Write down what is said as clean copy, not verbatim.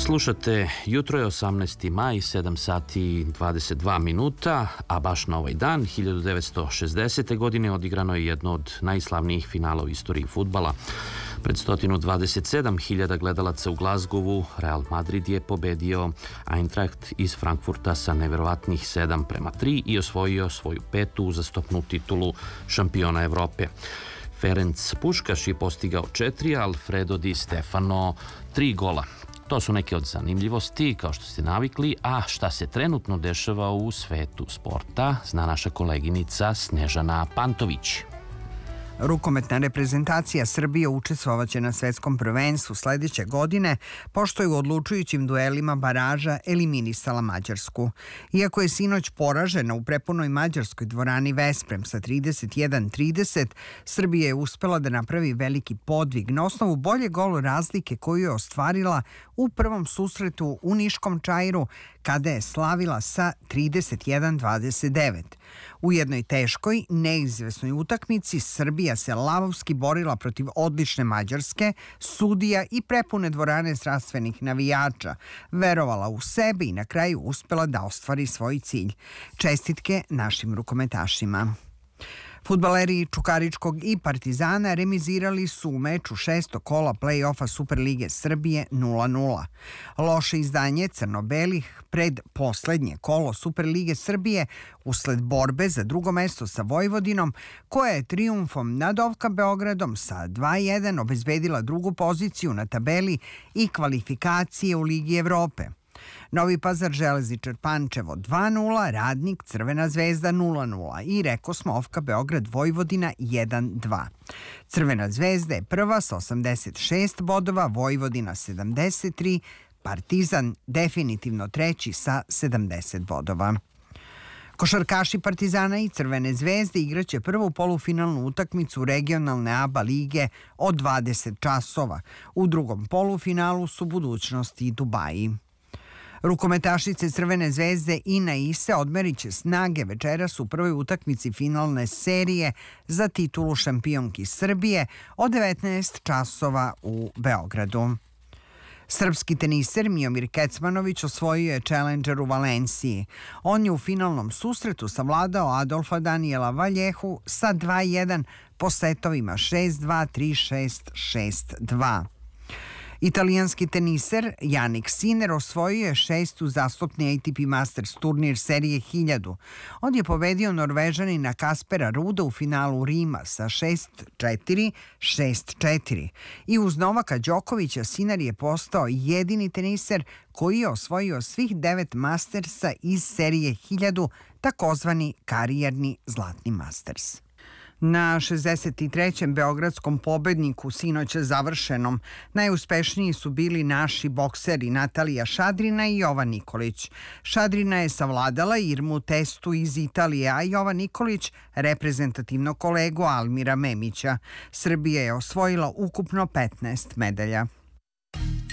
Slušate, jutro je 18. maj, 7 sati i 22 minuta, a baš na ovaj dan, 1960. godine, odigrano je jedno od najslavnijih finala u istoriji fudbala. Pred 127.000 gledalaca u Glazgovu, Real Madrid je pobedio Eintracht iz Frankfurta sa neverovatnih 7:3 i osvojio svoju 5. uzastopnu titulu šampiona Evrope. Ferenc Puškaš je postigao 4, a Alfredo Di Stefano 3 gola. To su neke od zanimljivosti, kao što ste navikli, a šta se trenutno dešava u svetu sporta, zna naša koleginica Snežana Pantović. Rukometna reprezentacija Srbije učestvovaće na svetskom prvenstvu sledeće godine, pošto je u odlučujućim duelima baraža eliminisala Mađarsku. Iako je sinoć poražena u prepunoj mađarskoj dvorani Vesprem sa 31-30, Srbija je uspela da napravi veliki podvig na osnovu bolje gol razlike koju je ostvarila u prvom susretu u Niškom Čairu, kada je slavila sa 31-29. U jednoj teškoj, neizvesnoj utakmici Srbija se lavovski borila protiv odlične Mađarske, sudija i prepune dvorane strastvenih navijača, verovala u sebe i na kraju uspela da ostvari svoj cilj. Čestitke našim rukometašima. Fudbaleri Čukaričkog i Partizana remizirali su u meču 6. kola play-offa Superlige Srbije 0:0. Loše izdanje crno-belih pred poslednje kolo Superlige Srbije usled borbe za drugo mesto sa Vojvodinom, koja je trijumfom nad OFK Beogradom sa 2:1 obezbedila drugu poziciju na tabeli i kvalifikacije u Ligi Evrope. Novi Pazar Železničar Pančevo 2:0, Radnik Crvena zvezda 0:0 i rekosmo OFK Beograd Vojvodina 1:2. Crvena zvezda je prva sa 86 bodova, Vojvodina 73, Partizan definitivno treći sa 70 bodova. Košarkaši Partizana i Crvene zvezde igraće prvu polufinalnu utakmicu regionalne ABA lige od 20 časova. U drugom polufinalu su Budućnost i Dubaji. Rukometašice Crvene zvezde Ina i Ise odmerit će snage večeras u prvoj utakmici finalne serije za titulu šampionki Srbije od 19 časova u Beogradu. Srpski teniser Miomir Kecmanović osvojio je Challenger u Valenciji. On je u finalnom susretu savladao Adolfa Daniela Valjehu sa 2:1 po setovima 6:2, 3:6, 6:2. Italijanski teniser Jannik Sinner osvojio je 6. uzastopni ATP Masters turnir serije 1000. On je pobedio Norvežanina Kaspera Ruda u finalu Rima sa 6:4, 6:4. I uz Novaka Đokovića Sinner je postao jedini teniser koji je osvojio svih 9 Mastersa iz serije 1000, takozvani karijerni Zlatni Masters. Na 63. beogradskom pobedniku sinoća završenom najuspešniji su bili naši bokseri Natalija Šadrina i Jovan Nikolić. Šadrina je savladala Irmu Testu iz Italije, a Jovan Nikolić reprezentativnog kolegu Almira Memića. Srbija je osvojila ukupno 15 medalja.